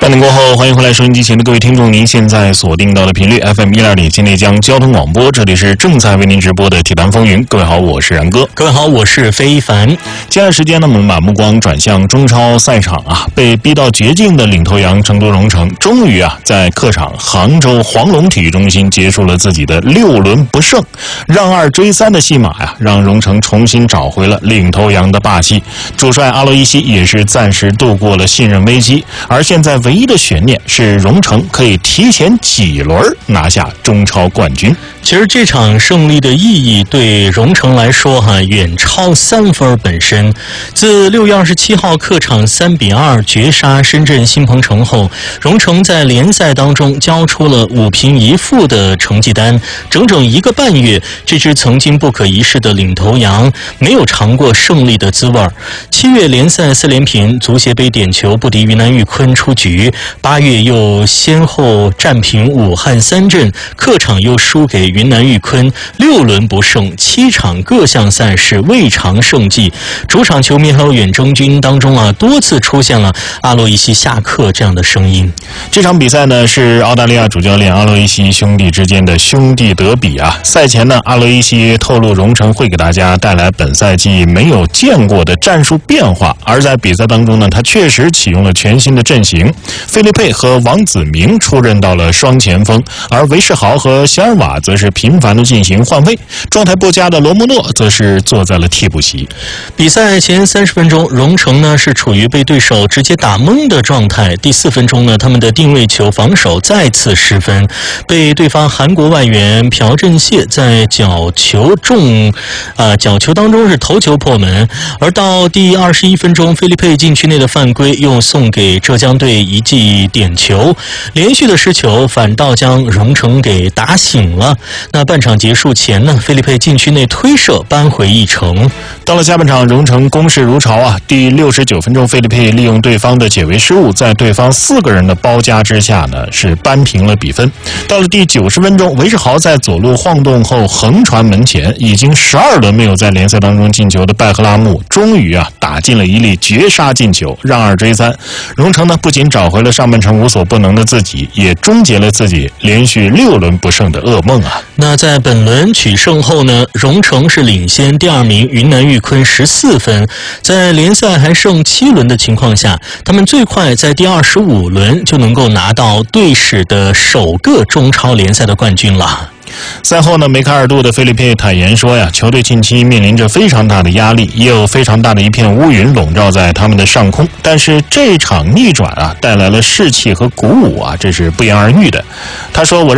半点过后，欢迎回来收音机前的各位听众，您现在锁定到的频率 FM102.7内江交通广播，这里是正在为您直播的体坛风云。各位好，我是然哥。 各位好，我是非凡。 接下来时间呢，我们把目光转向中超赛场啊，被逼到绝境的领头羊成都蓉城，终于在客场杭州黄龙体育中心结束了自己的6轮不胜，让2追3的戏码让蓉城重新找回了领头羊的霸气。主帅阿洛伊西也是暂时度过了信任危机，而现在唯一的悬念是蓉城可以提前几轮拿下中超冠军。 其实这场胜利的意义对蓉城来说远超3分本身。自6月27号客场3-2绝杀深圳新鹏城后，蓉城在联赛当中交出了5平1负的成绩单，整整1个半月，这支曾经不可一世的领头羊没有尝过胜利的滋味。7月联赛4连平，足协杯点球不敌云南玉坤出局，8月又先后战平武汉三镇，客场又输给云南玉坤，6轮不胜，7场各项赛事未尝胜绩。主场球迷还有远征军当中多次出现了阿洛伊西下课这样的声音。 这场比赛呢是澳大利亚主教练阿洛伊西兄弟之间的兄弟德比赛前呢，阿洛伊西透露蓉城会给大家带来本赛季没有见过的战术变化，而在比赛当中呢，他确实启用了全新的阵型，费利佩和王子明出任到了双前锋，而韦世豪和席尔瓦则是频繁的进行换位，状态不佳的罗穆诺则是坐在了替补席。 比赛前30分钟，蓉城呢是处于被对手直接打懵的状态。第4分钟呢，他们的定位球防守再次失分，被对方韩国外援朴振燮在角球当中是头球破门。而到第21分钟，费利佩禁区内的犯规又送给浙江队一记点球，连续的失球反倒将蓉城给打醒了。那半场结束前呢，费利佩禁区内推射扳回一城。 到了下半场，蓉城攻势如潮第69分钟，费利佩利用对方的解围失误，在对方4个人的包夹之下呢，是扳平了比分。到了第90分钟，韦世豪在左路晃动后横传门前，已经12轮没有在联赛当中进球的拜赫拉木终于打进了一粒绝杀进球，让2追3。蓉城呢不仅找回了上半程无所不能的自己，也终结了自己连续6轮不胜的噩梦那在本轮取胜后呢，蓉城是领先第2名云南玉坤14分，在联赛还剩7轮的情况下，他们最快在第25轮就能够拿到队史的首个中超联赛的冠军了。 赛后呢，梅开二度的费利佩坦言说球队近期面临着非常大的压力，也有非常大的一片乌云笼罩在他们的上空，但是这场逆转带来了士气和鼓舞这是不言而喻的。他说：“我